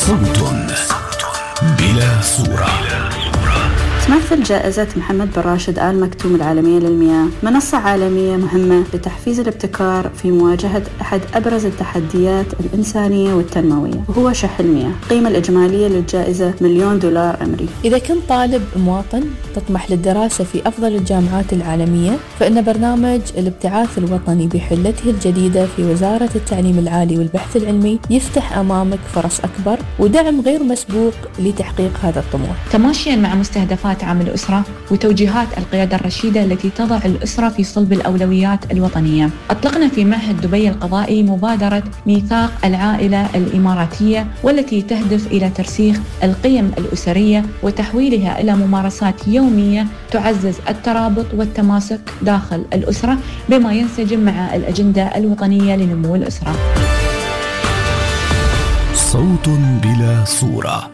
صوت بلا صورة. تمثل جائزة محمد بن راشد آل مكتوم العالمية للمياه منصة عالمية مهمة لتحفيز الابتكار في مواجهة أحد أبرز التحديات الإنسانية والتنموية، وهو شح المياه. القيمة الإجمالية للجائزة $1,000,000 أمريكي. إذا كنت طالب مواطن تطمح للدراسة في أفضل الجامعات العالمية، فإن برنامج الابتعاث الوطني بحلته الجديدة في وزارة التعليم العالي والبحث العلمي يفتح أمامك فرص أكبر ودعم غير مسبوق لتحقيق هذا الطموح، تماشيا مع مستهدفات عام الأسرة وتوجيهات القيادة الرشيدة التي تضع الأسرة في صلب الأولويات الوطنية. أطلقنا في معهد دبي القضائي مبادرة ميثاق العائلة الإماراتية، والتي تهدف إلى ترسيخ القيم الأسرية وتحويلها إلى ممارسات يومية تعزز الترابط والتماسك داخل الأسرة، بما ينسجم مع الأجندة الوطنية لنمو الأسرة. صوت بلا صورة.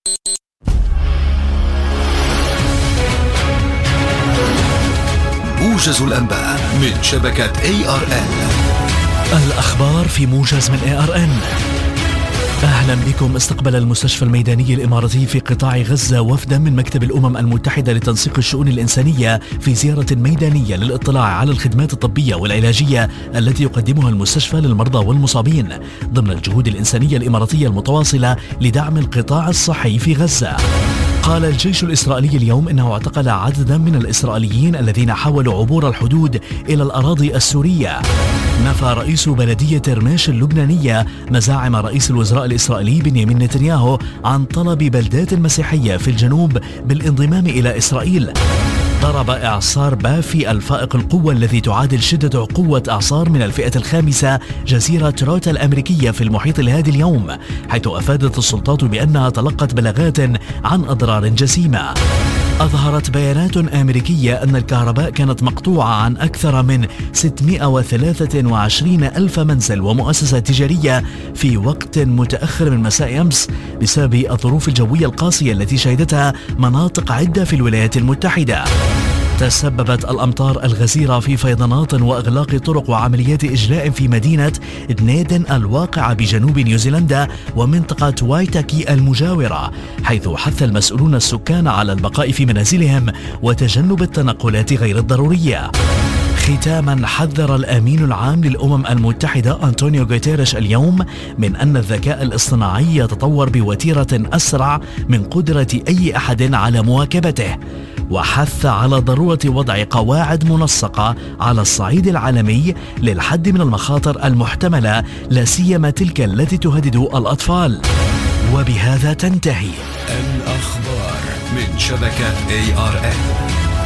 موجز الأنباء من شبكة ARN. الأخبار في موجز من ARN. أهلا بكم. استقبل المستشفى الميداني الإماراتي في قطاع غزة وفدا من مكتب الأمم المتحدة لتنسيق الشؤون الإنسانية في زيارة ميدانية للاطلاع على الخدمات الطبية والعلاجية التي يقدمها المستشفى للمرضى والمصابين ضمن الجهود الإنسانية الإماراتية المتواصلة لدعم القطاع الصحي في غزة. قال الجيش الإسرائيلي اليوم إنه اعتقل عددا من الإسرائيليين الذين حاولوا عبور الحدود إلى الأراضي السورية. نفى رئيس بلدية رميش اللبنانية مزاعم رئيس الوزراء الإسرائيلي بنيامين نتنياهو عن طلب بلدات مسيحية في الجنوب بالانضمام إلى إسرائيل. ضرب إعصار بافي الفائق القوة الذي تعادل شدة قوة إعصار من الفئة الخامسة جزيرة روتا الأمريكية في المحيط الهادي اليوم، حيث أفادت السلطات بأنها تلقت بلاغات عن أضرار جسيمة. أظهرت بيانات أمريكية أن الكهرباء كانت مقطوعة عن أكثر من 623 ألف منزل ومؤسسة تجارية في وقت متأخر من مساء أمس بسبب الظروف الجوية القاسية التي شهدتها مناطق عدة في الولايات المتحدة. تسببت الأمطار الغزيرة في فيضانات وإغلاق طرق وعمليات إجلاء في مدينة دنيدن الواقعة بجنوب نيوزيلندا ومنطقة وايتاكي المجاورة، حيث حث المسؤولون السكان على البقاء في منازلهم وتجنب التنقلات غير الضرورية. ختاما، حذر الأمين العام للأمم المتحدة أنطونيو غوتيريش اليوم من أن الذكاء الاصطناعي يتطور بوتيرة أسرع من قدرة أي أحد على مواكبته، وحث على ضرورة وضع قواعد منسقة على الصعيد العالمي للحد من المخاطر المحتملة، لا سيما تلك التي تهدد الأطفال. وبهذا تنتهي الأخبار من شبكة ARN.